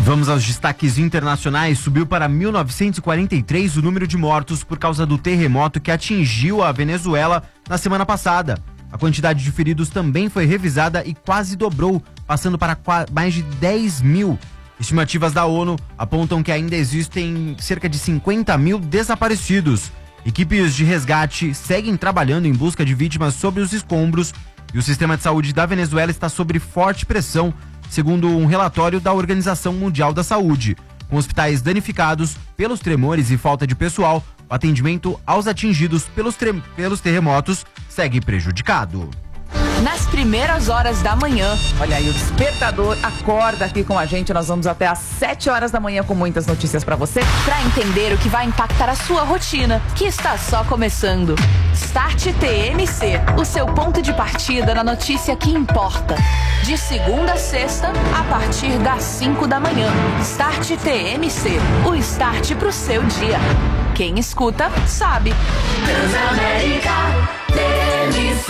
Vamos aos destaques internacionais. Subiu para 1943 o número de mortos por causa do terremoto que atingiu a Venezuela na semana passada. A quantidade de feridos também foi revisada e quase dobrou, passando para mais de 10 mil. Estimativas da ONU apontam que ainda existem cerca de 50 mil desaparecidos. Equipes de resgate seguem trabalhando em busca de vítimas sob os escombros e o sistema de saúde da Venezuela está sob forte pressão, segundo um relatório da Organização Mundial da Saúde. Com hospitais danificados pelos tremores e falta de pessoal, o atendimento aos atingidos pelos terremotos segue prejudicado. Nas primeiras horas da manhã, olha aí, o despertador acorda aqui com a gente. Nós vamos até às 7 horas da manhã com muitas notícias pra você, pra entender o que vai impactar a sua rotina, que está só começando. Start TMC, o seu ponto de partida na notícia que importa. De segunda a sexta, a partir das 5 da manhã. Start TMC, o start pro seu dia. Quem escuta, sabe. Transamérica TMC.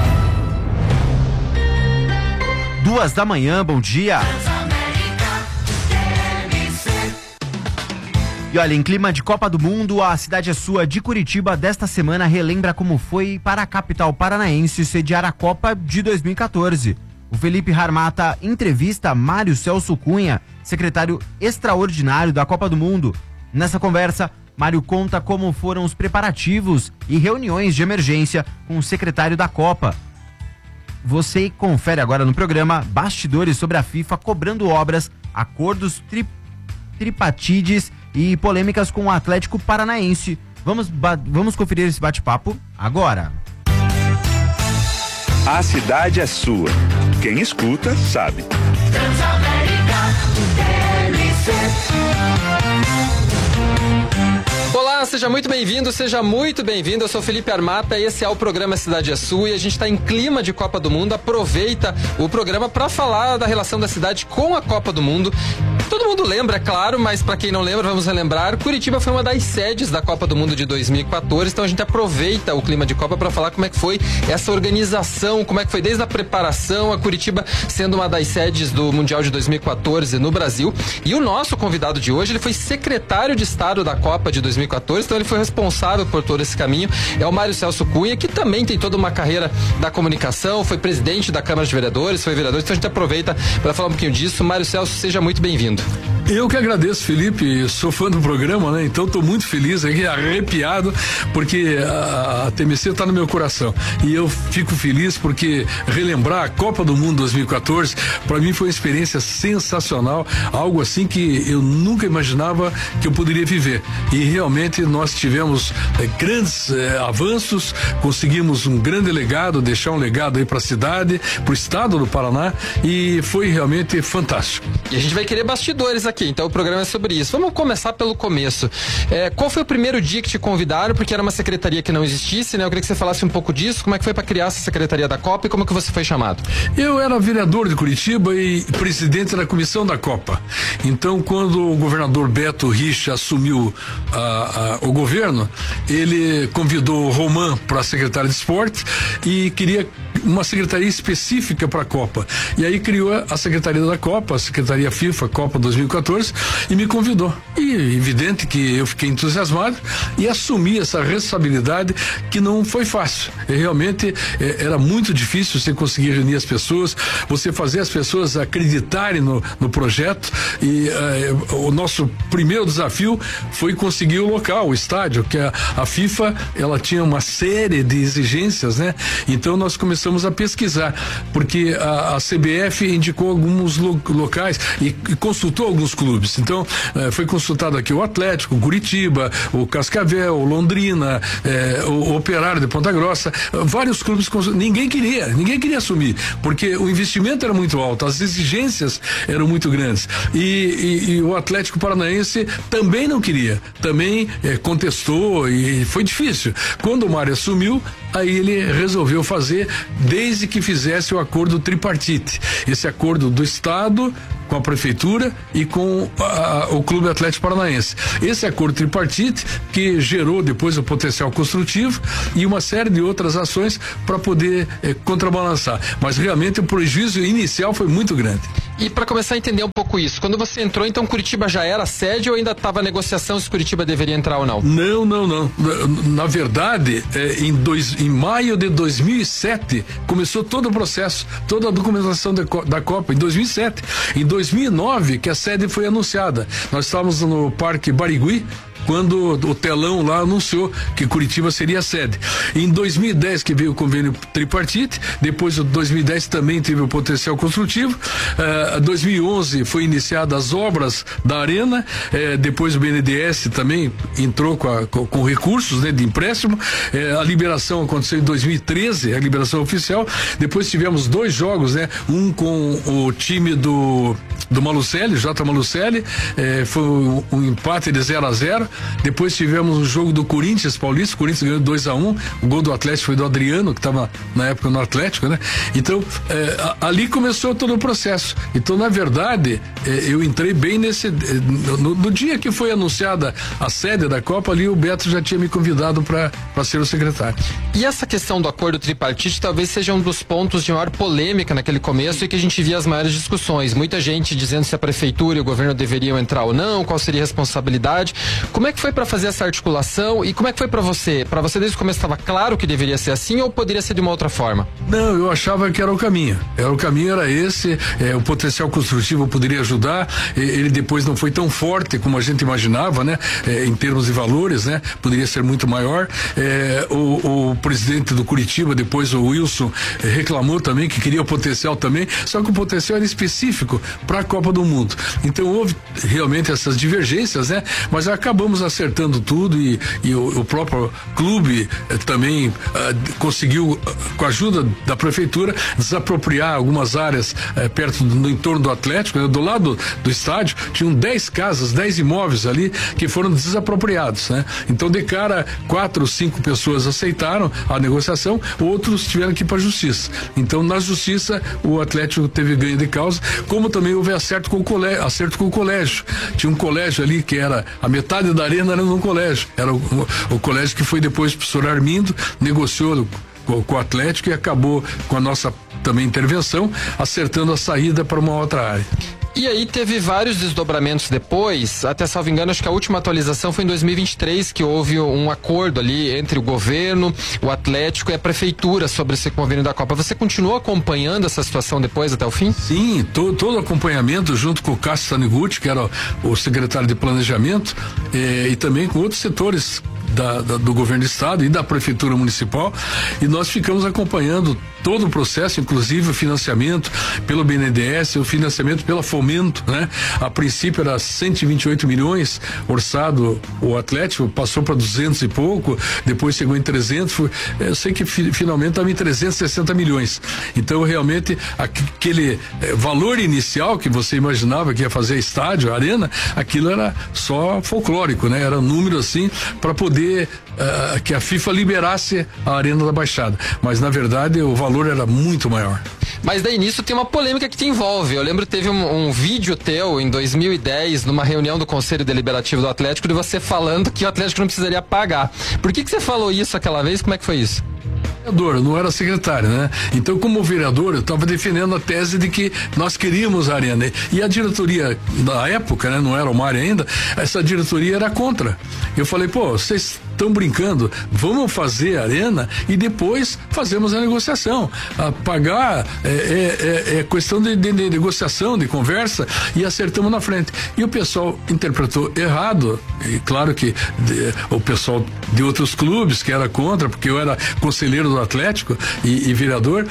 2 da manhã, bom dia. E olha, em clima de Copa do Mundo, a Cidade é Sua de Curitiba desta semana relembra como foi para a capital paranaense sediar a Copa de 2014. O Felipe Harmata entrevista Mário Celso Cunha, secretário extraordinário da Copa do Mundo. Nessa conversa, Mário conta como foram os preparativos e reuniões de emergência com o secretário da Copa. Você confere agora no programa bastidores sobre a FIFA cobrando obras, acordos tripartites e polêmicas com o Atlético Paranaense. Vamos conferir esse bate-papo agora. A cidade é sua. Quem escuta, sabe. Olá, seja muito bem-vindo, seja muito bem-vindo. Eu sou Felipe Harmata, esse é o programa Cidade é Sua e a gente está em clima de Copa do Mundo. Aproveita o programa para falar da relação da cidade com a Copa do Mundo. Todo mundo lembra, é claro, mas para quem não lembra, vamos relembrar. Curitiba foi uma das sedes da Copa do Mundo de 2014, então a gente aproveita o clima de Copa para falar como é que foi essa organização, como é que foi desde a preparação, a Curitiba sendo uma das sedes do Mundial de 2014 no Brasil. E o nosso convidado de hoje, ele foi secretário de Estado da Copa de 2014, então ele foi responsável por todo esse caminho. É o Mário Celso Cunha, que também tem toda uma carreira da comunicação, foi presidente da Câmara de Vereadores, foi vereador, então a gente aproveita para falar um pouquinho disso. Mário Celso, seja muito bem-vindo. Eu que agradeço, Felipe, sou fã do programa, né? Então tô muito feliz aqui, arrepiado, porque a TMC tá no meu coração. E eu fico feliz porque relembrar a Copa do Mundo 2014, para mim foi uma experiência sensacional, algo assim que eu nunca imaginava que eu poderia viver. E realmente nós tivemos grandes avanços, conseguimos um grande legado, deixar um legado aí para a cidade, para o estado do Paraná, e foi realmente fantástico. E a gente vai querer bastidores aqui, então o programa é sobre isso. Vamos começar pelo começo. Qual foi o primeiro dia que te convidaram? Porque era uma secretaria que não existisse, né? Eu queria que você falasse um pouco disso. Como é que foi para criar essa secretaria da Copa e como que você foi chamado? Eu era vereador de Curitiba e presidente da comissão da Copa. Então, quando o governador Beto Richa assumiu o governo, ele convidou o Roman para secretário de esporte e queria uma secretaria específica para a Copa. E aí criou a Secretaria da Copa, a Secretaria FIFA Copa 2014, e me convidou. E evidente que eu fiquei entusiasmado e assumi essa responsabilidade que não foi fácil. Realmente era muito difícil você conseguir reunir as pessoas, você fazer as pessoas acreditarem no projeto, e o nosso primeiro desafio foi conseguir o local, o estádio, que a FIFA, ela tinha uma série de exigências, né? Então nós começamos a pesquisar, porque a CBF indicou alguns locais e consultou alguns clubes. Então foi consultado aqui o Atlético, o Curitiba, o Cascavel, o Londrina, o Operário de Ponta Grossa, vários clubes. Ninguém queria assumir, porque o investimento era muito alto, as exigências eram muito grandes, e o Atlético Paranaense também não queria, também contestou, e foi difícil. Quando o Mário assumiu, aí ele resolveu fazer, desde que fizesse o acordo tripartite, esse acordo do Estado com a Prefeitura e com o Clube Atlético Paranaense. Esse acordo tripartite que gerou depois o potencial construtivo e uma série de outras ações para poder contrabalançar. Mas realmente o prejuízo inicial foi muito grande. E para começar a entender um pouco pouco isso. Quando você entrou, então Curitiba já era sede ou ainda estava a negociação se Curitiba deveria entrar ou não? Não. Na verdade, em maio de 2007 começou todo o processo, toda a documentação da Copa, em 2007. Em 2009 que a sede foi anunciada. Nós estávamos no Parque Barigui, quando o telão lá anunciou que Curitiba seria a sede. Em 2010 que veio o convênio tripartite, depois de 2010 também teve o potencial construtivo, 2011 foi iniciadas as obras da arena, depois o BNDES também entrou com recursos, né, de empréstimo, a liberação aconteceu em 2013, a liberação oficial, depois tivemos 2 jogos, né, um com o time do Malucelli, J. Malucelli, foi um empate de 0-0. Depois tivemos o jogo do Corinthians Paulista, o Corinthians ganhou 2-1, o gol do Atlético foi do Adriano, que estava na época no Atlético, né? Então, ali começou todo o processo. Então, na verdade, eu entrei bem no dia que foi anunciada a sede da Copa, ali o Beto já tinha me convidado para ser o secretário. E essa questão do acordo tripartite talvez seja um dos pontos de maior polêmica naquele começo e que a gente via as maiores discussões. Muita gente dizendo se a prefeitura e o governo deveriam entrar ou não, qual seria a responsabilidade. Como é que foi para fazer essa articulação e como é que foi para você? Para você desde o começo estava claro que deveria ser assim ou poderia ser de uma outra forma? Não, eu achava que era o caminho. O caminho era esse, o potencial construtivo poderia ajudar, ele depois não foi tão forte como a gente imaginava, né? Em termos de valores, né? Poderia ser muito maior. O presidente do Curitiba, depois o Wilson, reclamou também que queria o potencial também, só que o potencial era específico para a Copa do Mundo. Então houve realmente essas divergências, né? Mas acabamos acertando tudo e o próprio clube também conseguiu, com a ajuda da prefeitura, desapropriar algumas áreas perto no entorno do Atlético, né? Do lado do estádio, tinham 10 casas, 10 imóveis ali que foram desapropriados, né? Então, de cara, 4 ou 5 pessoas aceitaram a negociação, outros tiveram que ir para a justiça. Então, na justiça, o Atlético teve ganho de causa, como também houve acerto com o colégio. Tinha um colégio ali que era a metade da arena era num colégio. Era o colégio que foi depois o professor Armindo, negociou com o Atlético e acabou com a nossa também intervenção, acertando a saída para uma outra área. E aí teve vários desdobramentos depois, até salvo engano, acho que a última atualização foi em 2023, que houve um acordo ali entre o governo, o Atlético e a prefeitura sobre esse convênio da Copa. Você continuou acompanhando essa situação depois até o fim? Sim, todo o acompanhamento junto com o Cássio Taniguchi, que era o secretário de planejamento, e também com outros setores do governo do estado e da prefeitura municipal, e nós ficamos acompanhando todo o processo, inclusive o financiamento pelo BNDES, o financiamento pela Fomento, né? A princípio era 128 milhões orçado o Atlético, passou para 200 e pouco, depois chegou em 300, eu sei que finalmente estava em 360 milhões. Então realmente aquele valor inicial que você imaginava que ia fazer estádio, arena, aquilo era só folclórico, né? Era um número assim para poder que a FIFA liberasse a Arena da Baixada, mas na verdade o valor era muito maior. Mas daí nisso tem uma polêmica que te envolve. Eu lembro que teve um vídeo teu em 2010 numa reunião do Conselho Deliberativo do Atlético de você falando que o Atlético não precisaria pagar. Por que você falou isso aquela vez? Como é que foi isso? Eu não era secretário, né? Então, como vereador, eu estava defendendo a tese de que nós queríamos a arena. E a diretoria da época, né? Não era o Mário ainda, essa diretoria era contra. Eu falei, vocês estão brincando, vamos fazer a arena e depois fazemos a negociação. Pagar é questão de negociação, de conversa, e acertamos na frente. E o pessoal interpretou errado, e claro que o pessoal de outros clubes que era contra, porque eu era conselheiro do Atlético e vereador,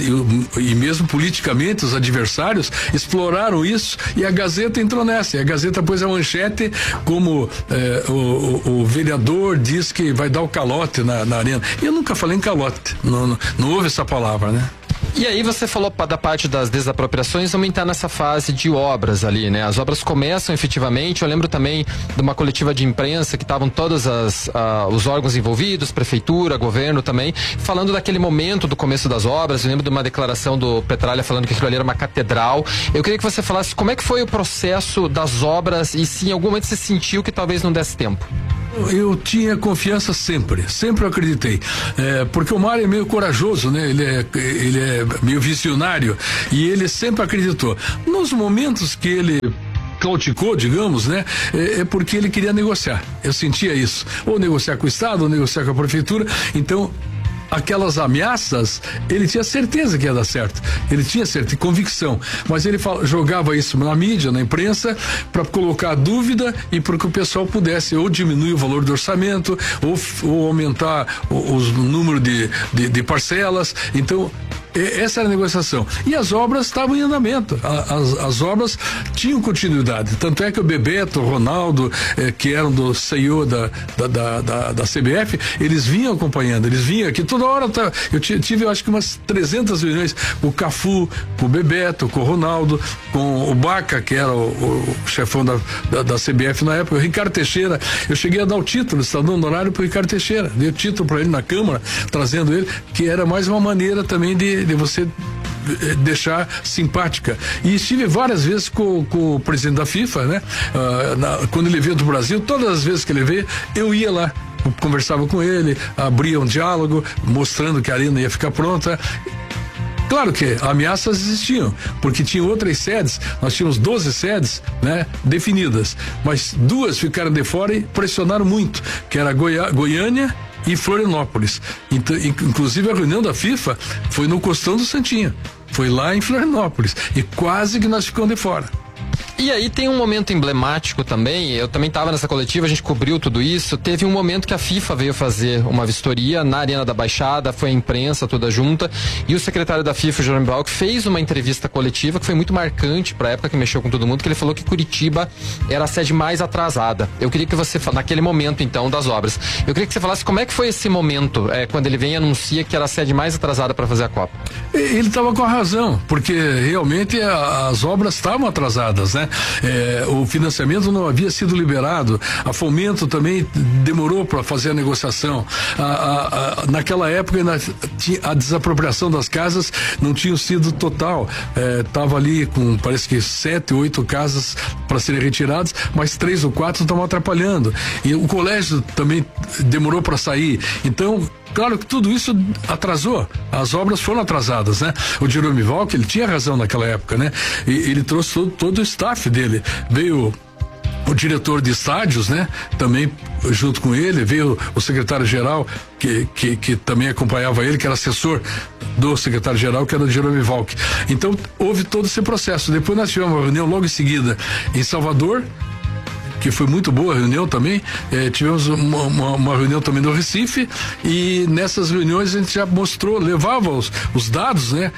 e mesmo politicamente os adversários exploraram isso, e a Gazeta entrou nessa, e a Gazeta pôs a manchete como o vereador diz que vai dar o calote na arena. E eu nunca falei em calote, não houve essa palavra, né? E aí você falou da parte das desapropriações, vamos entrar nessa fase de obras ali, né? As obras começam efetivamente, eu lembro também de uma coletiva de imprensa que estavam todos os órgãos envolvidos, prefeitura, governo também, falando daquele momento do começo das obras. Eu lembro de uma declaração do Petralha falando que aquilo ali era uma catedral. Eu queria que você falasse como é que foi o processo das obras e se em algum momento você sentiu que talvez não desse tempo. Eu tinha confiança sempre eu acreditei, porque o Mário é meio corajoso, né? Ele é meio visionário e ele sempre acreditou. Nos momentos que ele claudicou, digamos, né? É porque ele queria negociar. Eu sentia isso. Ou negociar com o Estado, ou negociar com a Prefeitura. Então, aquelas ameaças, ele tinha certeza que ia dar certo. Ele tinha certeza, convicção. Mas ele jogava isso na mídia, na imprensa, para colocar dúvida e para que o pessoal pudesse ou diminuir o valor do orçamento, ou aumentar o número de parcelas. Então, essa era a negociação. E as obras estavam em andamento. As obras tinham continuidade. Tanto é que o Bebeto, o Ronaldo, que eram do CEO da CBF, eles vinham acompanhando, eles vinham aqui toda hora. Eu tive, eu acho que umas 300 reuniões com o Cafu, com o Bebeto, com o Ronaldo, com o Baca, que era o chefão da CBF na época, o Ricardo Teixeira. Eu cheguei a dar o título, estava dando horário para o Ricardo Teixeira. Dei o título para ele na Câmara, trazendo ele, que era mais uma maneira também de você deixar simpática. E estive várias vezes com o presidente da FIFA, né? Quando ele veio do Brasil, todas as vezes que ele veio, eu ia lá, eu conversava com ele, abria um diálogo, mostrando que a arena ia ficar pronta. Claro que ameaças existiam, porque tinha outras sedes, nós tínhamos 12 sedes, né, definidas, mas 2 ficaram de fora e pressionaram muito, que era Goiânia e Florianópolis. Então, inclusive a reunião da FIFA foi no Costão do Santinho, foi lá em Florianópolis e quase que nós ficamos de fora. E aí tem um momento emblemático também, eu também estava nessa coletiva, a gente cobriu tudo isso, teve um momento que a FIFA veio fazer uma vistoria na Arena da Baixada, foi a imprensa toda junta, e o secretário da FIFA, o Jerome Valk, fez uma entrevista coletiva que foi muito marcante para a época, que mexeu com todo mundo, que ele falou que Curitiba era a sede mais atrasada. Eu queria que você, naquele momento então das obras, eu queria que você falasse como é que foi esse momento, quando ele vem e anuncia que era a sede mais atrasada para fazer a Copa. Ele estava com a razão, porque realmente as obras estavam atrasadas, né? O financiamento não havia sido liberado, a Fomento também demorou para fazer a negociação. Naquela época a desapropriação das casas não tinha sido total, estava ali com parece que 7, 8 casas para serem retiradas, mas 3 ou 4 estavam atrapalhando, e o colégio também demorou para sair. Então, claro que tudo isso atrasou, as obras foram atrasadas, né? O Jerome Valk, ele tinha razão naquela época, né? E ele trouxe todo o staff dele, veio o diretor de estádios, né? Também junto com ele, veio o secretário-geral que também acompanhava ele, que era assessor do secretário-geral, que era o Jerome Valk. Então, houve todo esse processo. Depois nós tivemos uma reunião logo em seguida em Salvador, que foi muito boa a reunião também. Tivemos uma reunião também no Recife, e nessas reuniões a gente já mostrou, levava os dados, né,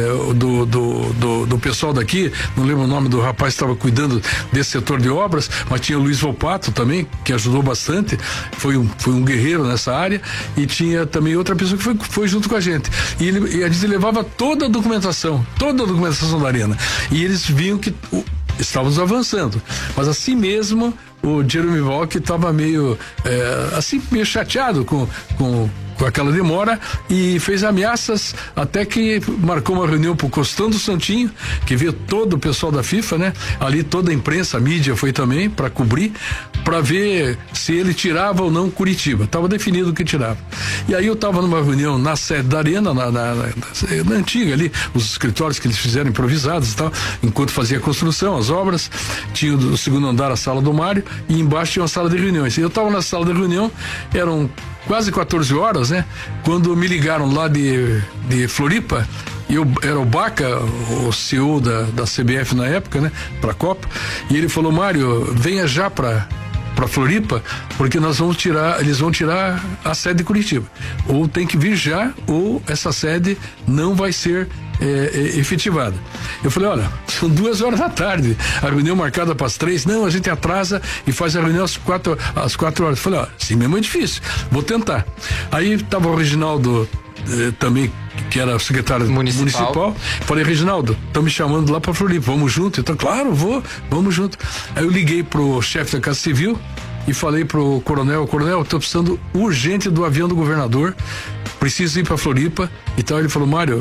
do pessoal daqui. Não lembro o nome do rapaz que estava cuidando desse setor de obras, mas tinha o Luiz Volpato também, que ajudou bastante, foi um guerreiro nessa área, e tinha também outra pessoa que foi junto com a gente, e a gente levava toda a documentação da arena, e eles viam que estávamos avançando, mas assim mesmo o Jerome Valk estava meio chateado com aquela demora, e fez ameaças, até que marcou uma reunião pro Costão do Santinho, que veio todo o pessoal da FIFA, né? Ali toda a imprensa, a mídia foi também para cobrir, para ver se ele tirava ou não Curitiba. Tava definido que tirava. E aí eu estava numa reunião na sede da Arena, na antiga ali, os escritórios que eles fizeram improvisados e tal, enquanto fazia a construção, as obras. Tinha o segundo andar, a sala do Mário, e embaixo tinha uma sala de reuniões. E eu estava na sala de reunião, eram quase 14 horas, né? Quando me ligaram lá de Floripa, era o Baca, o CEO da CBF na época, né? Pra Copa, e ele falou: Mário, venha já pra Floripa, porque eles vão tirar a sede de Curitiba. Ou tem que vir já, ou essa sede não vai ser efetivada. Eu falei: olha, são 2 horas da tarde, a reunião marcada para as 3, não, a gente atrasa e faz a reunião às 4 horas. Eu falei: ó, assim mesmo é difícil, vou tentar. Aí estava o Reginaldo também, que era o secretário municipal. Falei: Reginaldo, estão me chamando lá para Floripa, vamos junto? Então, claro, vamos junto. Aí eu liguei pro chefe da Casa Civil e falei pro coronel: estou precisando urgente do avião do governador, preciso ir para Floripa. Então ele falou: Mário,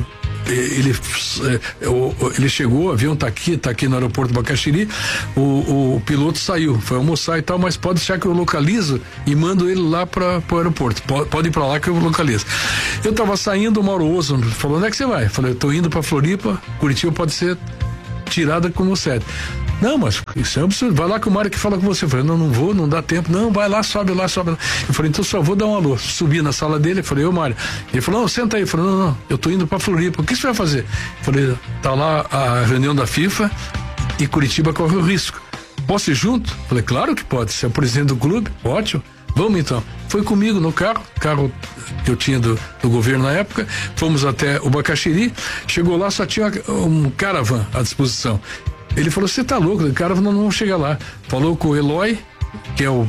ele chegou, o avião tá aqui no aeroporto do Bacaxiri, o piloto saiu, foi almoçar e tal, mas pode deixar que eu localizo e mando ele lá para o aeroporto, pode ir para lá que eu localizo. Eu tava saindo, o Mauro Oso falou, onde é que você vai? Eu falei, eu tô indo para Floripa, Curitiba pode ser tirada como sede. Não, mas isso é um absurdo. Vai lá que o Mário que fala com você. Eu falei, não vou, não dá tempo. Não, vai lá, sobe lá. Eu falei, então só vou dar um alô. Subi na sala dele, eu falei, ô Mário. Ele falou, não, senta aí. Eu falei, não, eu tô indo pra Floripa. O que você vai fazer? Eu falei, tá lá a reunião da FIFA e Curitiba corre o risco. Posso ir junto? Eu falei, claro que pode. Você é o presidente do clube? Ótimo. Vamos então. Foi comigo no carro que eu tinha do governo na época. Fomos até o Bacaxiri. Chegou lá, só tinha um caravan à disposição. Ele falou, você tá louco, o cara não chega lá. Falou com o Eloy, que é o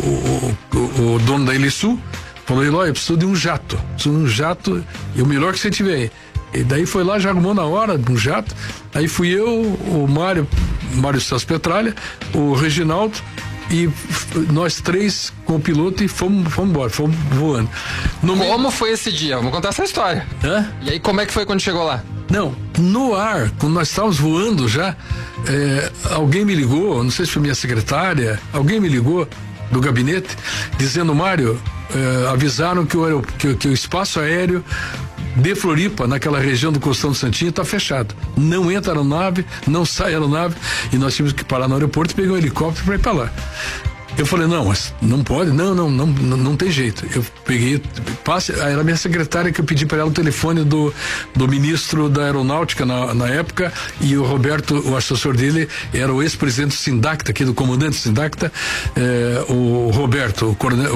dono da Elisul. Falou, Eloy, eu preciso de um jato. E o melhor que você tiver aí. E daí foi lá, já arrumou na hora um jato. Aí fui eu, o Mário Celso Petralha, o Reginaldo, e nós três com o piloto e fomos embora, fomos voando. Como foi esse dia? Vamos contar essa história. E aí, como é que foi quando chegou lá? Não, no ar, quando nós estávamos voando já, alguém me ligou, não sei se foi minha secretária, alguém me ligou do gabinete, dizendo, Mário, avisaram que o espaço aéreo de Floripa, naquela região do Costão do Santinho, está fechado. Não entra aeronave, não sai aeronave, e nós tínhamos que parar no aeroporto e pegar um helicóptero para ir para lá. Eu falei, não, mas não pode, não tem jeito. Eu peguei, era a minha secretária que eu pedi para ela o telefone do ministro da Aeronáutica na época, e o Roberto, o assessor dele, era o ex-presidente do Sindacta, aqui do comandante do Sindacta, o Roberto,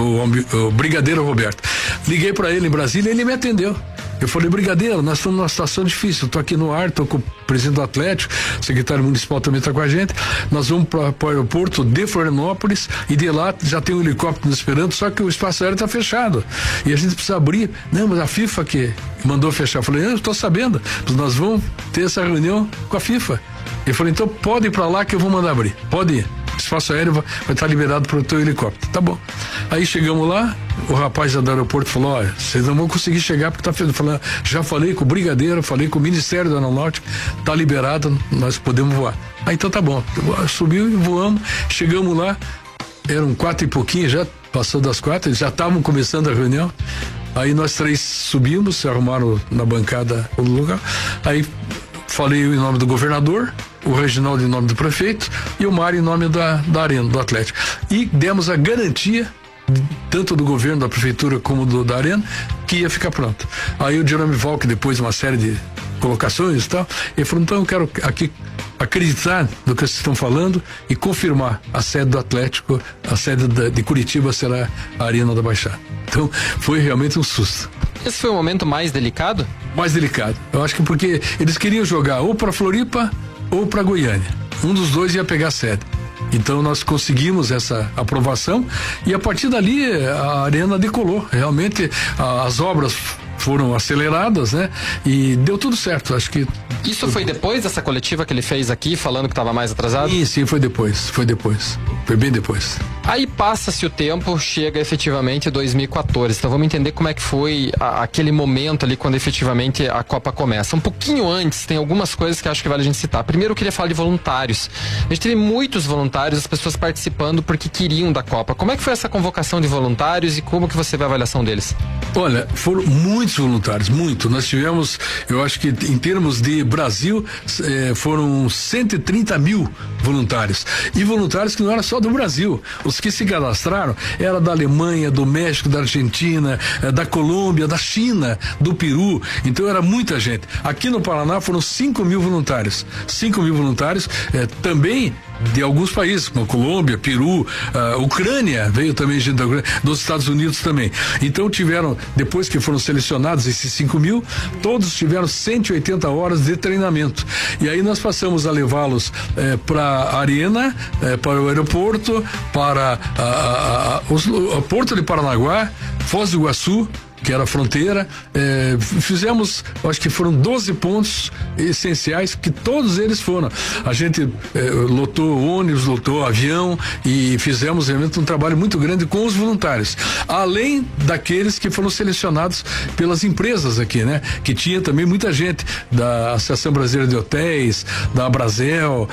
o brigadeiro Roberto. Liguei para ele em Brasília e ele me atendeu. Eu falei, brigadeiro, nós estamos numa situação difícil, estou aqui no ar, estou com o presidente do Atlético, o secretário municipal também está com a gente, nós vamos para o aeroporto de Florianópolis e de lá já tem um helicóptero nos esperando, só que o espaço aéreo está fechado e a gente precisa abrir. Não, mas a FIFA que mandou fechar. Eu falei, eu estou sabendo, nós vamos ter essa reunião com a FIFA. Eu falei, então pode ir para lá que eu vou mandar abrir, pode ir. O espaço aéreo vai estar liberado para o teu helicóptero. Tá bom. Aí chegamos lá, o rapaz do aeroporto falou, olha, vocês não vão conseguir chegar porque tá fechado. Falei, já falei com o brigadeiro, falei com o Ministério da Aeronáutica, tá liberado, nós podemos voar. Aí então tá bom. Subiu e voamos, chegamos lá, eram 4 e pouquinho, já passou das 4, já estavam começando a reunião. Aí nós três subimos, se arrumaram na bancada o lugar. Aí falei em nome do governador, o Reginaldo em nome do prefeito e o Mário em nome da Arena, do Atlético. E demos a garantia, tanto do governo, da prefeitura, como da Arena, que ia ficar pronto. Aí o Jerome Valk, depois de uma série de colocações e tal, ele falou, então eu quero aqui acreditar no que vocês estão falando e confirmar a sede do Atlético, a sede de Curitiba será a Arena da Baixada. Então foi realmente um susto. Esse foi o momento mais delicado? Mais delicado. Eu acho que porque eles queriam jogar ou para Floripa ou para Goiânia. Um dos dois ia pegar a sede. Então nós conseguimos essa aprovação e a partir dali a Arena decolou. Realmente as obras foram aceleradas, né? E deu tudo certo, acho que... Isso foi depois dessa coletiva que ele fez aqui, falando que estava mais atrasado? Sim, foi depois. Foi bem depois. Aí passa-se o tempo, chega efetivamente 2014. Então vamos entender como é que foi aquele momento ali quando efetivamente a Copa começa. Um pouquinho antes, tem algumas coisas que acho que vale a gente citar. Primeiro eu queria falar de voluntários. A gente teve muitos voluntários, as pessoas participando porque queriam da Copa. Como é que foi essa convocação de voluntários e como que você vê a avaliação deles? Olha, foram muitos voluntários, muito. Nós tivemos, eu acho que em termos de Brasil, foram 130 mil voluntários. E voluntários que não era só do Brasil. Os que se cadastraram era da Alemanha, do México, da Argentina, da Colômbia, da China, do Peru. Então era muita gente. Aqui no Paraná foram 5 mil voluntários. 5 mil voluntários, também de alguns países, como Colômbia, Peru, Ucrânia, veio também gente da Ucrânia, dos Estados Unidos também. Então tiveram, depois que foram selecionados esses 5 mil, todos tiveram 180 horas de treinamento. E aí nós passamos a levá-los para a Arena, para o aeroporto, para o Porto de Paranaguá, Foz do Iguaçu, que era a fronteira. Fizemos, acho que foram 12 pontos essenciais, que todos eles foram. A gente lotou ônibus, lotou avião e fizemos realmente um trabalho muito grande com os voluntários, além daqueles que foram selecionados pelas empresas aqui, né? Que tinha também muita gente da Associação Brasileira de Hotéis, da Abrazel,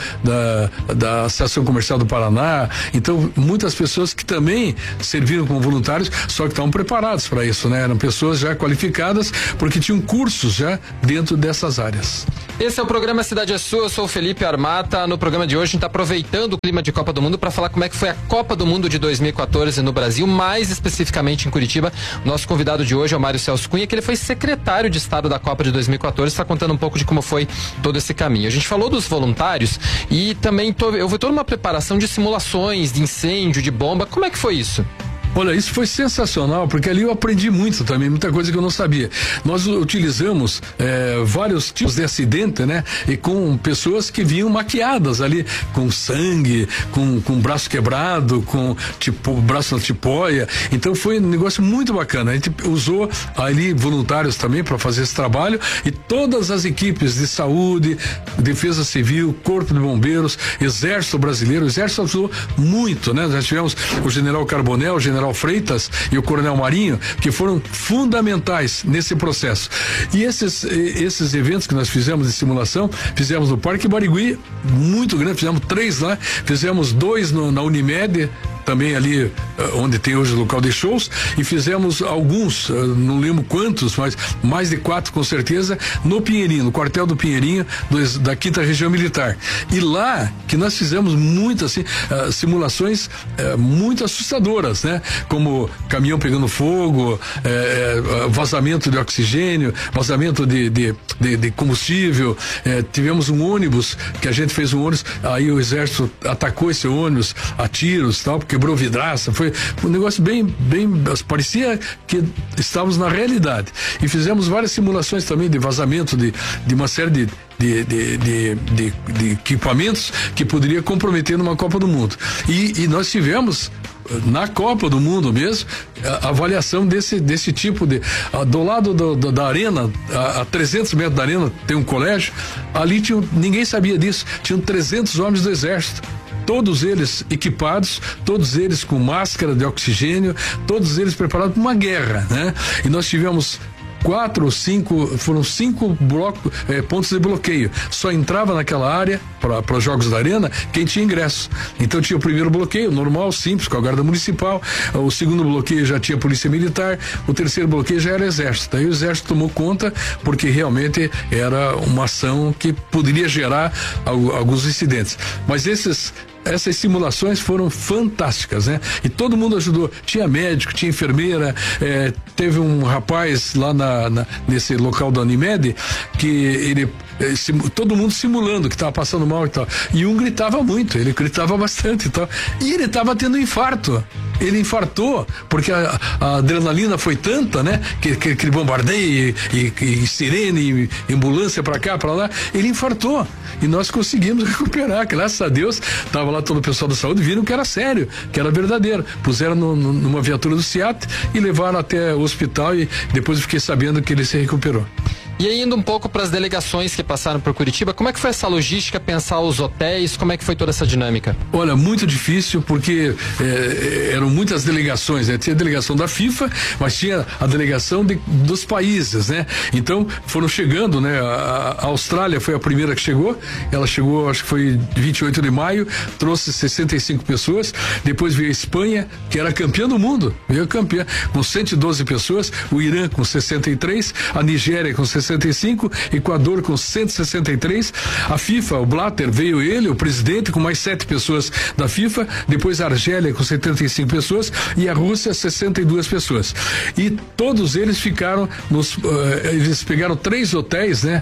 da Associação Comercial do Paraná. Então, muitas pessoas que também serviram como voluntários, só que estavam preparados para isso, né? Eram pessoas já qualificadas, porque tinham cursos já dentro dessas áreas. Esse é o programa Cidade é Sua, eu sou o Felipe Armata. No programa de hoje a gente está aproveitando o clima de Copa do Mundo para falar como é que foi a Copa do Mundo de 2014 no Brasil, mais especificamente em Curitiba. Nosso convidado de hoje é o Mário Celso Cunha, que ele foi secretário de Estado da Copa de 2014, está contando um pouco de como foi todo esse caminho. A gente falou dos voluntários e também houve toda uma preparação de simulações, de incêndio, de bomba. Como é que foi isso? Olha, isso foi sensacional, porque ali eu aprendi muito também, muita coisa que eu não sabia. Nós utilizamos vários tipos de acidente, né? E com pessoas que vinham maquiadas ali, com sangue, com braço quebrado, com braço na tipóia. Então foi um negócio muito bacana. A gente usou ali voluntários também para fazer esse trabalho, e todas as equipes de saúde, Defesa Civil, Corpo de Bombeiros, Exército Brasileiro. O Exército ajudou muito, né? Nós tivemos o General Carbonel, o General Freitas e o Coronel Marinho, que foram fundamentais nesse processo. E esses eventos que nós fizemos de simulação, fizemos no Parque Barigui, muito grande, fizemos 3 lá, fizemos 2 na Unimed, também ali onde tem hoje o local de shows, e fizemos alguns, não lembro quantos, mas mais de 4 com certeza, no Pinheirinho, no quartel do Pinheirinho, da 5ª Região Militar. E lá que nós fizemos muitas simulações muito assustadoras, né? Como caminhão pegando fogo, vazamento de oxigênio, vazamento de combustível. Tivemos um ônibus, que a gente fez um ônibus, aí o Exército atacou esse ônibus a tiros, tal, quebrou vidraça. Foi um negócio bem, parecia que estávamos na realidade. E fizemos várias simulações também de vazamento de uma série de equipamentos que poderia comprometer numa Copa do Mundo. E nós tivemos na Copa do Mundo mesmo a avaliação desse tipo de do lado da arena, a 300 metros da arena tem um colégio, ali ninguém sabia disso, tinham 300 homens do Exército, todos eles equipados, todos eles com máscara de oxigênio, todos eles preparados para uma guerra, né? E nós tivemos 4 ou 5, foram 5 pontos de bloqueio. Só entrava naquela área para os Jogos da Arena quem tinha ingresso. Então tinha o primeiro bloqueio, normal, simples, com a Guarda Municipal. O segundo bloqueio já tinha Polícia Militar. O terceiro bloqueio já era Exército. Aí o Exército tomou conta, porque realmente era uma ação que poderia gerar alguns incidentes. Mas essas simulações foram fantásticas, né? E todo mundo ajudou. Tinha médico, tinha enfermeira, teve um rapaz lá nesse local da Unimed que ele todo mundo simulando que estava passando mal e tal. E um gritava muito, ele gritava bastante e tal. E ele estava tendo infarto. Ele infartou, porque a adrenalina foi tanta, né? Que aquele bombardeio e sirene, e ambulância pra cá, pra lá. Ele infartou. E nós conseguimos recuperar. Graças a Deus, tava lá todo o pessoal da saúde, viram que era sério, que era verdadeiro. Puseram numa viatura do SEAT e levaram até o hospital, e depois eu fiquei sabendo que ele se recuperou. E aí, indo um pouco para as delegações que passaram por Curitiba, como é que foi essa logística, pensar os hotéis, como é que foi toda essa dinâmica? Olha, muito difícil, porque eram muitas delegações, né? Tinha a delegação da FIFA, mas tinha a delegação dos países, né? Então, foram chegando, né? A Austrália foi a primeira que chegou, ela chegou, acho que foi 28 de maio, trouxe 65 pessoas, depois veio a Espanha, que era campeã do mundo, veio campeã, com 112 pessoas, o Irã com 63, a Nigéria com 65, Equador com 163, a FIFA, o Blatter, veio ele, o presidente, com mais 7 pessoas da FIFA, depois a Argélia com 75 pessoas e a Rússia 62 pessoas. E todos eles ficaram eles pegaram 3 hotéis, né?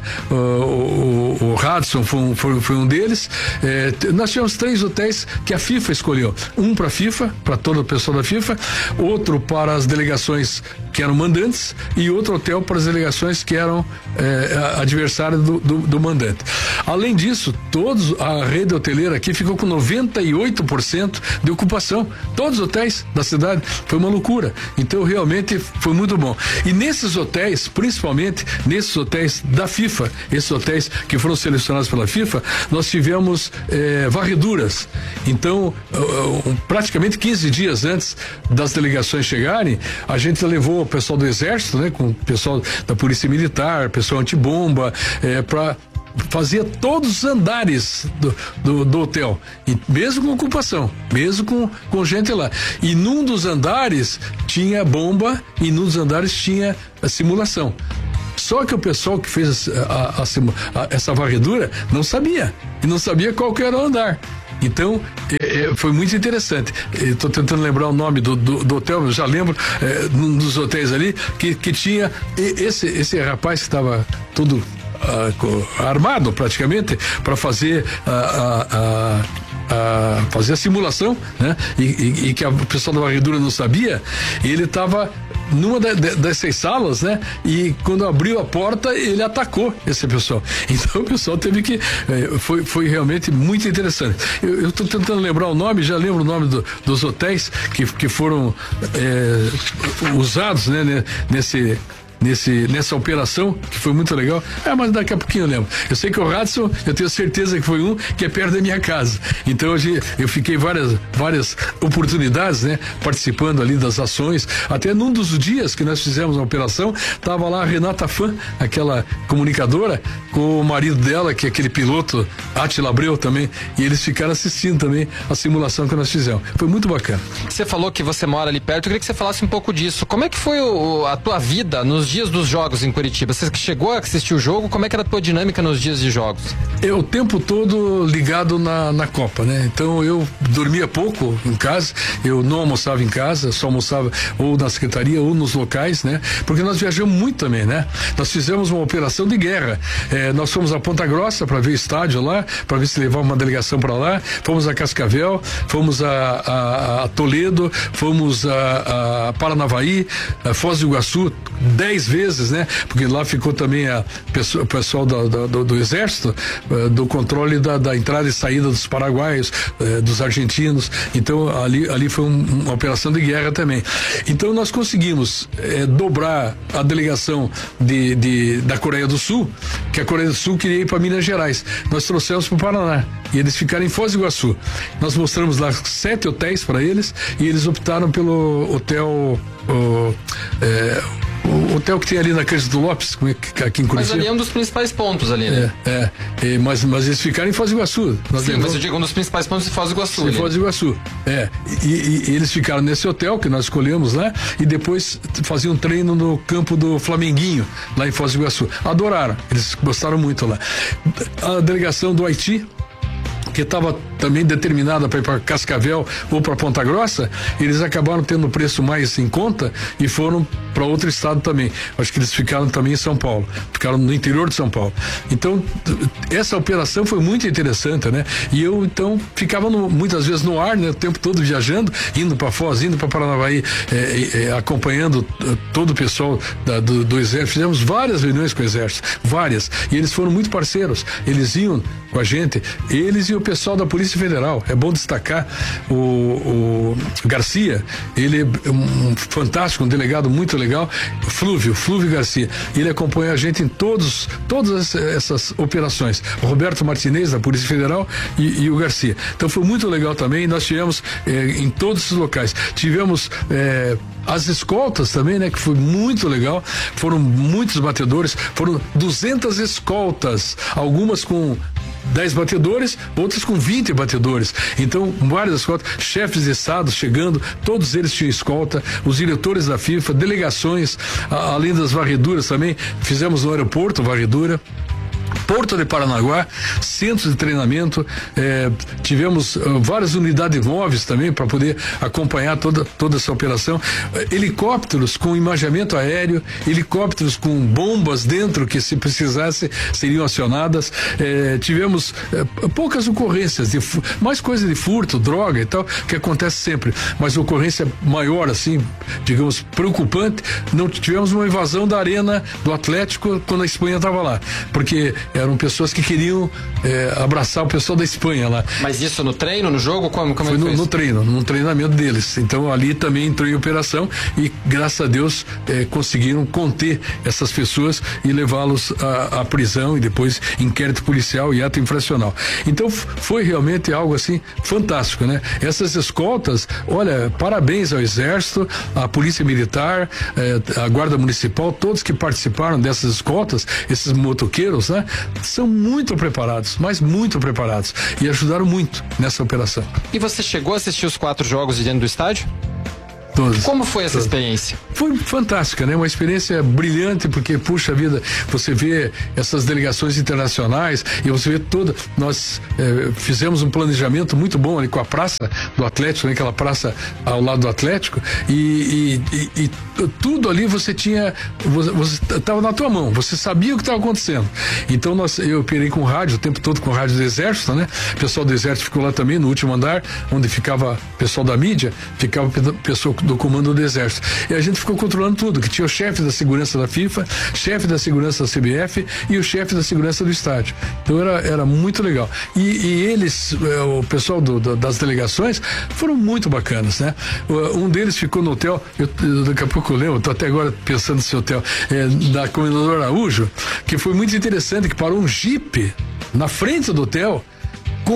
O Hudson foi um deles. Nós tivemos 3 hotéis que a FIFA escolheu. Um para a FIFA, para todo o pessoal da FIFA, outro para as delegações que eram mandantes e outro hotel para as delegações que eram adversários do mandante. Além disso, todos, a rede hoteleira aqui ficou com 98% de ocupação, todos os hotéis da cidade, foi uma loucura. Então realmente foi muito bom. E nesses hotéis, principalmente nesses hotéis da FIFA, esses hotéis que foram selecionados pela FIFA, nós tivemos varreduras. Então, praticamente 15 dias antes das delegações chegarem, a gente levou o pessoal do Exército, né, com o pessoal da Polícia Militar, pessoal antibomba, para fazia todos os andares do hotel, e mesmo com ocupação, mesmo com gente lá. E num dos andares tinha bomba e num dos andares tinha a simulação. Só que o pessoal que fez essa varredura não sabia, e não sabia qual que era o andar. Então, foi muito interessante. Estou tentando lembrar o nome do hotel, eu já lembro, num dos hotéis ali, que tinha esse rapaz que estava todo armado praticamente para fazer fazer a simulação, né? E que o pessoal da varredura não sabia. E ele estava numa dessas salas, né? E quando abriu a porta, ele atacou esse pessoal. Então o pessoal teve que foi realmente muito interessante. Eu estou tentando lembrar o nome, já lembro o nome dos hotéis que foram usados, né? Nessa operação, que foi muito legal. Mas daqui a pouquinho eu lembro. Eu sei que o Radisson, eu tenho certeza que foi um que é perto da minha casa. Então hoje eu fiquei várias oportunidades, né? Participando ali das ações. Até num dos dias que nós fizemos a operação, tava lá a Renata Fã, aquela comunicadora, com o marido dela, que é aquele piloto, Átila Abreu também, e eles ficaram assistindo também a simulação que nós fizemos. Foi muito bacana. Você falou que você mora ali perto, eu queria que você falasse um pouco disso. Como é que foi a tua vida nos dias dos jogos em Curitiba? Você chegou a assistir o jogo? Como é que era a tua dinâmica nos dias de jogos? O tempo todo ligado na Copa, né? Então eu dormia pouco em casa, eu não almoçava em casa, só almoçava ou na secretaria ou nos locais, né? Porque nós viajamos muito também, né? Nós fizemos uma operação de guerra. Nós fomos a Ponta Grossa para ver o estádio lá, para ver se levava uma delegação para lá, fomos a Cascavel, fomos a Toledo, fomos a Paranavaí, a Foz do Iguaçu, 10 vezes, né? Porque lá ficou também o pessoal do Exército, do controle da entrada e saída dos paraguaios, dos argentinos. Então ali foi uma operação de guerra também. Então nós conseguimos dobrar a delegação da Coreia do Sul, que a Coreia do Sul queria ir para Minas Gerais. Nós trouxemos para o Paraná e eles ficaram em Foz do Iguaçu. Nós mostramos lá 7 hotéis para eles e eles optaram pelo hotel o hotel que tem ali na Cândido Lopes, aqui em Curitiba. Mas ali é um dos principais pontos ali, né? Mas eles ficaram em Foz do Iguaçu. Sim, mas eu digo um dos principais pontos de Foz do Iguaçu. Em Foz do Iguaçu, e eles ficaram nesse hotel que nós escolhemos lá e depois faziam um treino no campo do Flamenguinho, lá em Foz do Iguaçu. Adoraram, eles gostaram muito lá. A delegação do Haiti, que estava também determinada para ir para Cascavel ou para Ponta Grossa, eles acabaram tendo o preço mais em conta e foram para outro estado também. Acho que eles ficaram também em São Paulo, ficaram no interior de São Paulo. Então, essa operação foi muito interessante, né? E eu, então, ficava muitas vezes no ar, né? O tempo todo viajando, indo para Foz, indo para Paranavaí, acompanhando todo o pessoal do Exército. Fizemos várias reuniões com o Exército, várias. E eles foram muito parceiros. Eles iam com a gente, eles e o pessoal da Polícia Federal. É bom destacar o Garcia, ele é um fantástico, um delegado muito legal, Flúvio Garcia. Ele acompanha a gente em todas essas operações. O Roberto Martinez, da Polícia Federal, e o Garcia. Então foi muito legal também. Nós tivemos em todos esses locais. Tivemos as escoltas também, né? Que foi muito legal. Foram muitos batedores, foram 200 escoltas, algumas com 10 batedores, outras com 20 batedores. Então, várias escoltas, chefes de estado chegando, todos eles tinham escolta, os diretores da FIFA, delegações, além das varreduras também, fizemos no aeroporto varredura. Porto de Paranaguá, centros de treinamento, tivemos várias unidades móveis também para poder acompanhar toda essa operação, helicópteros com imaginamento aéreo, helicópteros com bombas dentro que, se precisasse, seriam acionadas. Tivemos poucas ocorrências, mais coisa de furto, droga e tal, que acontece sempre, mas ocorrência maior, assim, digamos, preocupante. Não tivemos uma invasão da arena do Atlético quando a Espanha estava lá, porque eram pessoas que queriam abraçar o pessoal da Espanha lá. Mas isso no treino, no jogo? Como foi é que foi no treino, no treinamento deles. Então ali também entrou em operação e graças a Deus conseguiram conter essas pessoas e levá-los à prisão e depois inquérito policial e ato infracional. Então foi realmente algo assim fantástico, né? Essas escoltas, olha, parabéns ao Exército, à Polícia Militar, à Guarda Municipal, todos que participaram dessas escoltas, esses motoqueiros, né? São muito preparados, mas muito preparados e ajudaram muito nessa operação. E você chegou a assistir os 4 jogos de dentro do estádio? Todos. Como foi essa experiência? Foi fantástica, né? Uma experiência brilhante, porque, puxa vida, você vê essas delegações internacionais e você vê nós fizemos um planejamento muito bom ali com a praça do Atlético, né? Aquela praça ao lado do Atlético e tudo ali você estava na tua mão, você sabia o que estava acontecendo. Então eu operei com rádio, o tempo todo com rádio do Exército, né? O pessoal do Exército ficou lá também no último andar, onde ficava o pessoal da mídia, ficava o pessoal do comando do Exército. E a gente ficou controlando tudo, que tinha o chefe da segurança da FIFA, chefe da segurança da CBF e o chefe da segurança do estádio. Então era muito legal. E eles, o pessoal das delegações, foram muito bacanas, né? Um deles ficou no hotel, daqui a pouco eu lembro, tô até agora pensando nesse hotel, da Comendador Araújo, que foi muito interessante, que parou um jipe na frente do hotel com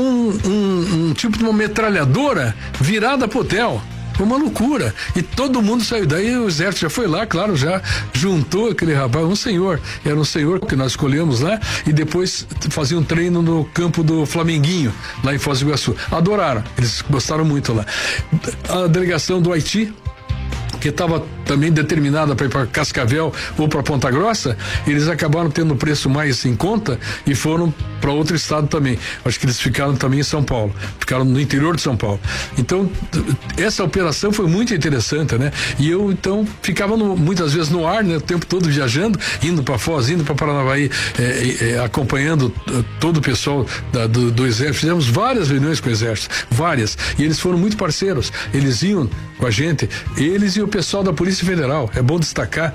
um tipo de uma metralhadora virada pro hotel. Uma loucura. E todo mundo saiu. Daí o Exército já foi lá, claro, já juntou aquele rapaz, era um senhor que nós escolhemos lá, e depois fazia um treino no campo do Flamenguinho, lá em Foz do Iguaçu. Adoraram, eles gostaram muito lá. A delegação do Haiti, que estava também determinada para ir para Cascavel ou para Ponta Grossa, eles acabaram tendo um preço mais em conta e foram para outro estado também. Acho que eles ficaram também em São Paulo, ficaram no interior de São Paulo. Então, essa operação foi muito interessante, né? E eu, então, ficava muitas vezes no ar, né? O tempo todo viajando, indo para Foz, indo para Paranavaí, acompanhando todo o pessoal do Exército. Fizemos várias reuniões com o Exército, várias, e eles foram muito parceiros, eles iam com a gente, eles e o pessoal da Polícia Federal. É bom destacar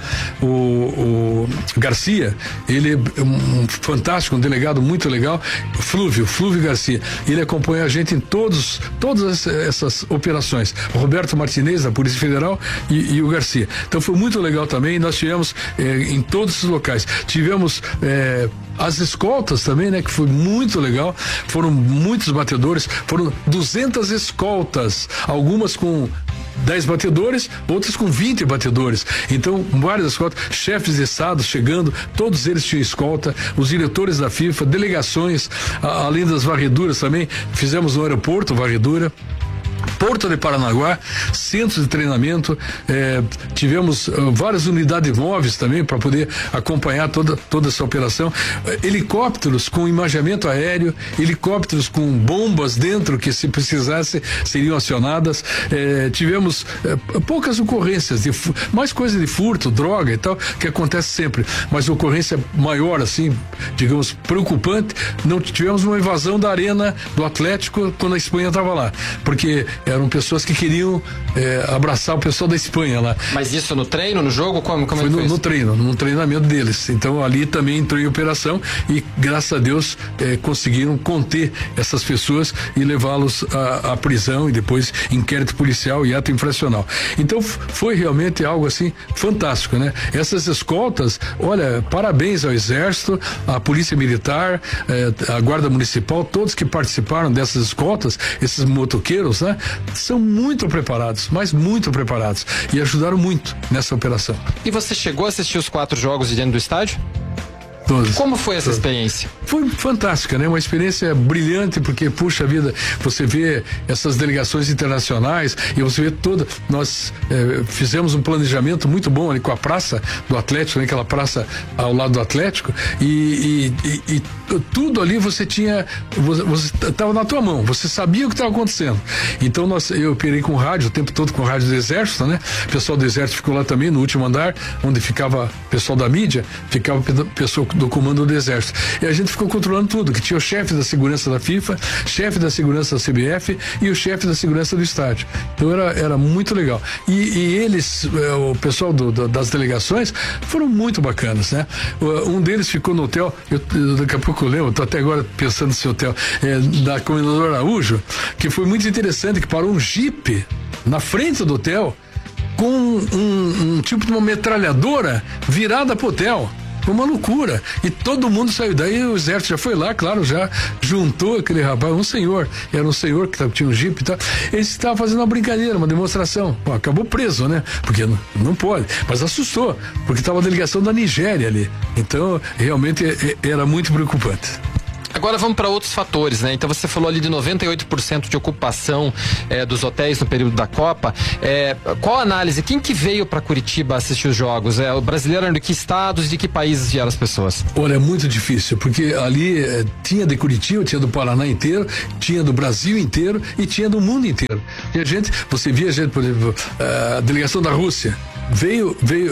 o Garcia, ele é um fantástico, um delegado muito legal, Flúvio Garcia. Ele acompanha a gente em todas essas operações. O Roberto Martinez, da Polícia Federal, e o Garcia. Então foi muito legal também. Nós tivemos em todos os locais. Tivemos as escoltas também, né? Que foi muito legal. Foram muitos batedores, foram 200 escoltas, algumas com 10 batedores, outras com 20 batedores. Então, várias escoltas, chefes de estado chegando, todos eles tinham escolta, os diretores da FIFA, delegações, além das varreduras também, fizemos no aeroporto varredura. Porto de Paranaguá, centros de treinamento, tivemos várias unidades móveis também para poder acompanhar toda essa operação, helicópteros com imageamento aéreo, helicópteros com bombas dentro que, se precisasse, seriam acionadas. Tivemos poucas ocorrências, mais coisa de furto, droga e tal, que acontece sempre, mas ocorrência maior, assim, digamos, preocupante, não tivemos uma invasão da arena do Atlético quando a Espanha estava lá, porque eram pessoas que queriam abraçar o pessoal da Espanha lá. Mas isso no treino, no jogo? Como foi no treino, no treinamento deles. Então ali também entrou em operação e graças a Deus conseguiram conter essas pessoas e levá-los à prisão e depois inquérito policial e ato infracional. Então foi realmente algo assim fantástico, né? Essas escoltas, olha, parabéns ao Exército, à Polícia Militar, à Guarda Municipal, todos que participaram dessas escoltas, esses motoqueiros, né? São muito preparados, mas muito preparados e ajudaram muito nessa operação. E você chegou a assistir os 4 jogos de dentro do estádio? Todos. Como foi essa experiência? Foi fantástica, né? Uma experiência brilhante, porque, puxa vida, você vê essas delegações internacionais e você vê nós fizemos um planejamento muito bom ali com a praça do Atlético, né? Aquela praça ao lado do Atlético e tudo ali você estava na tua mão, você sabia o que estava acontecendo. Então eu operei com rádio, o tempo todo com rádio do Exército, né? O pessoal do Exército ficou lá também no último andar, onde ficava o pessoal da mídia, ficava o pessoal do comando do Exército. E a gente ficou controlando tudo, que tinha o chefe da segurança da FIFA, chefe da segurança da CBF e o chefe da segurança do estádio. Então era muito legal. E eles, o pessoal das delegações, foram muito bacanas, né? Um deles ficou no hotel, daqui a pouco eu lembro, tô até agora pensando nesse hotel, da Comendador Araújo, que foi muito interessante, que parou um jipe na frente do hotel com um tipo de uma metralhadora virada pro hotel. Foi uma loucura. E todo mundo saiu daí, o exército já foi lá, claro, já juntou aquele rapaz, era um senhor que tinha um jipe e tal. Ele estava fazendo uma brincadeira, uma demonstração. Pô, acabou preso, né? Porque não pode. Mas assustou, porque estava a delegação da Nigéria ali. Então, realmente era muito preocupante. Agora vamos para outros fatores, né? Então você falou ali de 98% de ocupação dos hotéis no período da Copa. Qual a análise? Quem que veio para Curitiba assistir os jogos? O brasileiro de que estados, de que países vieram as pessoas? Olha, é muito difícil, porque ali tinha de Curitiba, tinha do Paraná inteiro, tinha do Brasil inteiro e tinha do mundo inteiro. E você via gente, por exemplo, a delegação da Rússia. Veio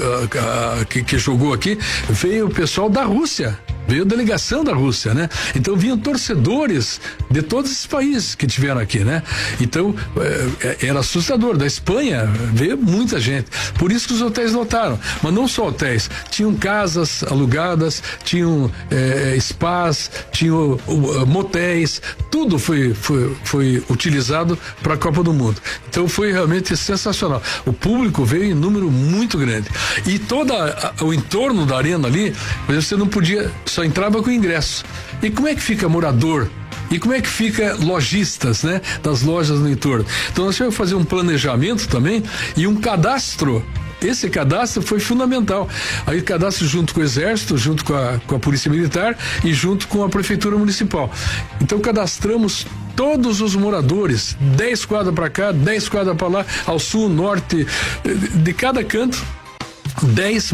que jogou aqui, veio o pessoal da Rússia. Veio a delegação da Rússia, né? Então vinham torcedores de todos esses países que tiveram aqui, né? Então era assustador. Da Espanha veio muita gente. Por isso que os hotéis lotaram. Mas não só hotéis. Tinham casas alugadas, tinham spas, tinham motéis. Tudo foi utilizado para a Copa do Mundo. Então foi realmente sensacional. O público veio em número muito grande. E todo o entorno da arena ali, você não podia, só entrava com ingresso. E como é que fica morador? E como é que fica lojistas, né? Das lojas no entorno. Então nós tivemos que fazer um planejamento também e um cadastro. Esse cadastro foi fundamental. Aí cadastro junto com o Exército, junto com a Polícia Militar e junto com a Prefeitura Municipal. Então cadastramos todos os moradores, 10 quadras para cá, 10 quadras para lá, ao sul, norte, de cada canto, 10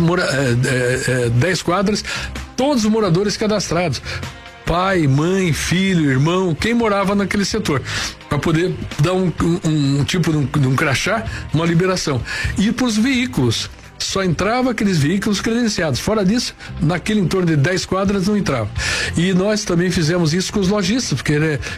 quadras, todos os moradores cadastrados. Pai, mãe, filho, irmão, quem morava naquele setor, para poder dar um tipo de um crachá, uma liberação. E para os veículos, só entrava aqueles veículos credenciados. Fora disso, naquele entorno de 10 quadras não entrava. E nós também fizemos isso com os lojistas, porque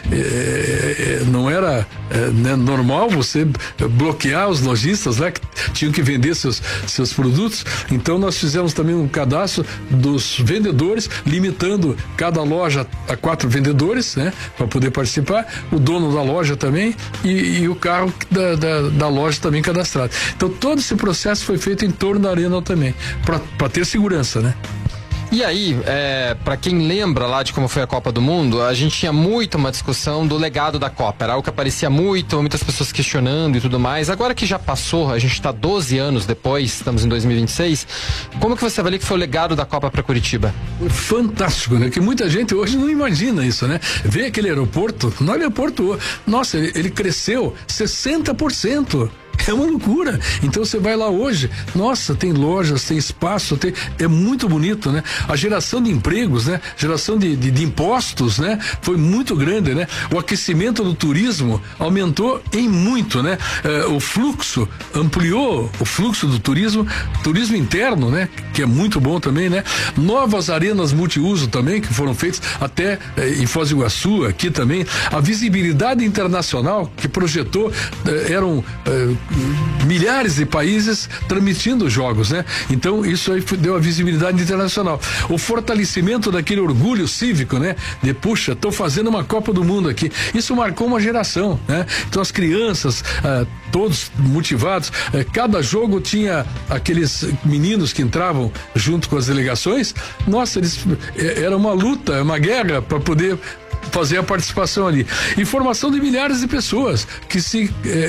não era normal você bloquear os lojistas lá que tinham que vender seus produtos. Então nós fizemos também um cadastro dos vendedores, limitando cada loja a 4 vendedores, né, para poder participar, o dono da loja também e o carro da loja também cadastrado. Então todo esse processo foi feito em torno da arena também, para ter segurança, né? E aí, para quem lembra lá de como foi a Copa do Mundo, a gente tinha muito uma discussão do legado da Copa. Era algo que aparecia muitas pessoas questionando e tudo mais. Agora que já passou, a gente está 12 anos depois, estamos em 2026, como que você avalia que foi o legado da Copa para Curitiba? Fantástico, né? Que muita gente hoje não imagina isso, né? Vê aquele aeroporto, no aeroporto, nossa, ele cresceu 60%. É uma loucura. Então você vai lá hoje, nossa, tem lojas, tem espaço, é muito bonito, né? A geração de empregos, né? Geração de impostos, né? Foi muito grande, né? O aquecimento do turismo aumentou em muito, né? O fluxo, ampliou o fluxo do turismo interno, né? Que é muito bom também, né? Novas arenas multiuso também, que foram feitas até em Foz do Iguaçu, aqui também. A visibilidade internacional que projetou, eram milhares de países transmitindo jogos, né? Então isso aí deu a visibilidade internacional. O fortalecimento daquele orgulho cívico, né? De puxa, tô fazendo uma Copa do Mundo aqui. Isso marcou uma geração, né? Então as crianças, todos motivados, cada jogo tinha aqueles meninos que entravam junto com as delegações. Nossa, era uma luta, uma guerra para poder fazer a participação ali. E formação de milhares de pessoas que se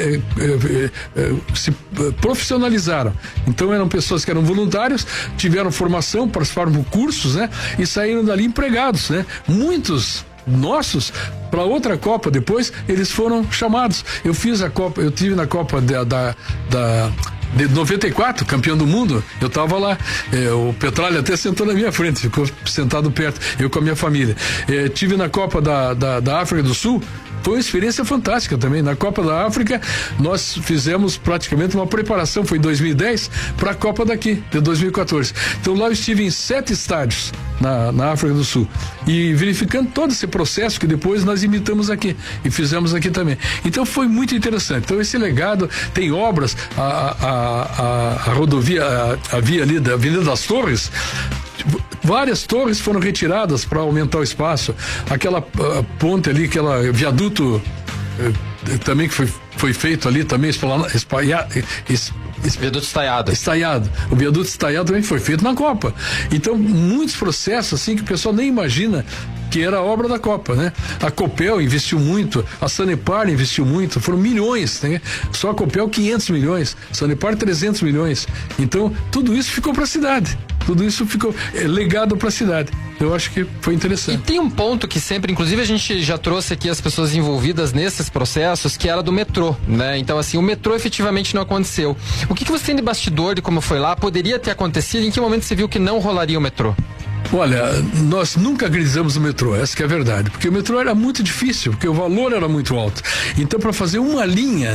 profissionalizaram. Então eram pessoas que eram voluntários, tiveram formação, participaram de cursos, né? E saíram dali empregados, né? Muitos nossos, para outra Copa depois, eles foram chamados. Eu tive na Copa de 94, campeão do mundo, eu tava lá, o Petralha até sentou na minha frente, ficou sentado perto, eu com a minha família. Tive na Copa da África do Sul, foi uma experiência fantástica também. Na Copa da África, nós fizemos praticamente uma preparação, foi em 2010, para a Copa daqui, de 2014. Então lá eu estive em 7 estádios na África do Sul e verificando todo esse processo que depois nós imitamos aqui e fizemos aqui também. Então foi muito interessante. Então esse legado, tem obras, a rodovia, a via ali da Avenida das Torres, várias torres foram retiradas para aumentar o espaço. Aquela ponte ali, aquela viaduto também que foi feito ali também, Viaduto estaiado. O viaduto estaiado também foi feito na Copa. Então, muitos processos assim que o pessoal nem imagina que era a obra da Copa, né? A Copel investiu muito, a Sanepar investiu muito, foram milhões, né? Só a Copel 500 milhões, Sanepar 300 milhões. Então, tudo isso ficou para a cidade. Tudo isso ficou legado para a cidade. Eu acho que foi interessante. E tem um ponto que sempre, inclusive a gente já trouxe aqui as pessoas envolvidas nesses processos, que era do metrô, né? Então, assim, o metrô efetivamente não aconteceu. O que você tem de bastidor de como foi lá? Poderia ter acontecido? Em que momento você viu que não rolaria o metrô? Olha, nós nunca agilizamos o metrô, essa que é a verdade, porque o metrô era muito difícil, porque o valor era muito alto. Então, para fazer uma linha